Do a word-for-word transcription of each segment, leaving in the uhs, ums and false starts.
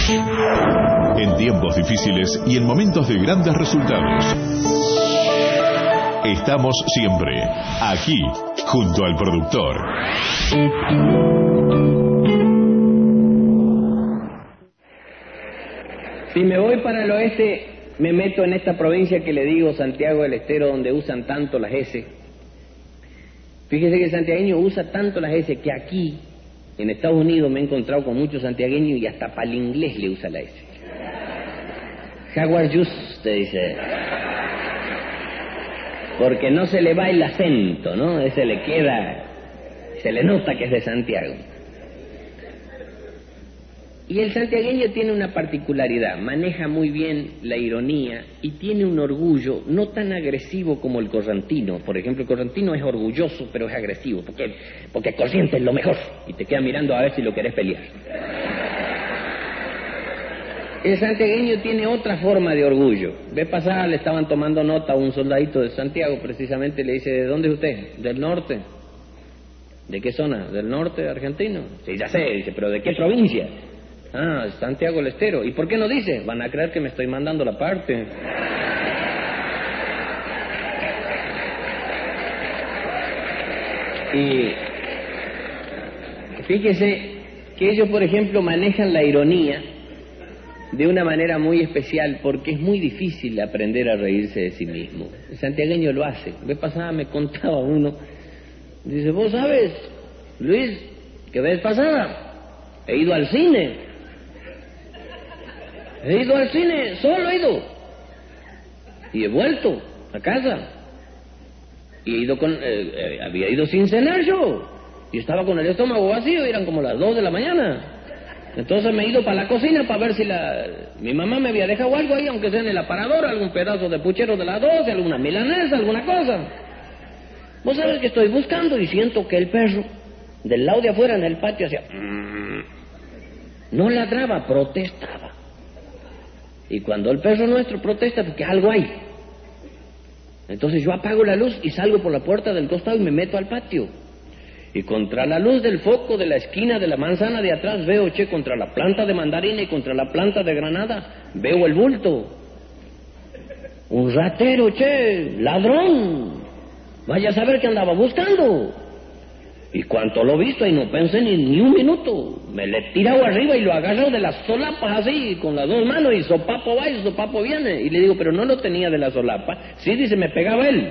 En tiempos difíciles y en momentos de grandes resultados, estamos siempre aquí, junto al productor. Si me voy para el oeste, me meto en esta provincia que le digo Santiago del Estero, donde usan tanto las S. Fíjese que el santiagueño usa tanto las S que aquí, en Estados Unidos, me he encontrado con muchos santiagueños y hasta para el inglés le usa la S. How are you, te dice. Porque no se le va el acento, ¿no? Ese le queda, se le nota que es de Santiago. Y el santiagueño tiene una particularidad, maneja muy bien la ironía y tiene un orgullo no tan agresivo como el correntino. Por ejemplo, el correntino es orgulloso, pero es agresivo, porque, porque Corrientes es lo mejor, y te queda mirando a ver si lo querés pelear. El santiagueño tiene otra forma de orgullo. Vez pasada le estaban tomando nota a un soldadito de Santiago, precisamente, le dice, ¿de dónde es usted? ¿Del norte? ¿De qué zona? ¿Del norte argentino? Sí, ya sé, dice, ¿pero de qué provincia? Ah, Santiago del Estero. ¿Y por qué no dice? Van a creer que me estoy mandando la parte. Y fíjese que ellos, por ejemplo, manejan la ironía de una manera muy especial, porque es muy difícil aprender a reírse de sí mismo. El santiagueño lo hace. La vez pasada me contaba uno, dice, ¿vos sabes, Luis, que vez pasada he ido al cine? He ido al cine, solo he ido. Y he vuelto a casa. Y he ido con, eh, eh, había ido sin cenar yo. Y estaba con el estómago vacío, y eran como las dos de la mañana. Entonces me he ido para la cocina para ver si la mi mamá me había dejado algo ahí, aunque sea en el aparador, algún pedazo de puchero de las doce, alguna milanesa, alguna cosa. Vos sabés que estoy buscando y siento que el perro, del lado de afuera en el patio, hacía... No ladraba, protestaba. Y cuando el perro nuestro protesta, porque algo hay. Entonces yo apago la luz y salgo por la puerta del costado y me meto al patio. Y contra la luz del foco de la esquina de la manzana de atrás veo, che, contra la planta de mandarina y contra la planta de granada, veo el bulto. Un ratero, che, ladrón. Vaya a saber qué andaba buscando. Y cuanto lo he visto, y no pensé ni, ni un minuto, me le he tirado arriba y lo agarro de las solapas así, con las dos manos, y sopapo va y sopapo viene. Y le digo, pero no lo tenía de la solapa. Sí, dice, me pegaba él.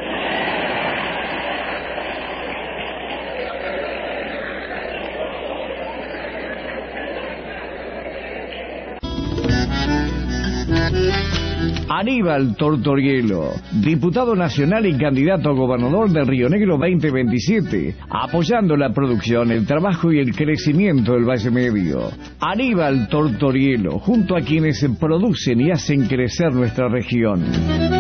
Aníbal Tortorielo, diputado nacional y candidato a gobernador de Río Negro veinte veintisiete, apoyando la producción, el trabajo y el crecimiento del Valle Medio. Aníbal Tortorielo, junto a quienes producen y hacen crecer nuestra región.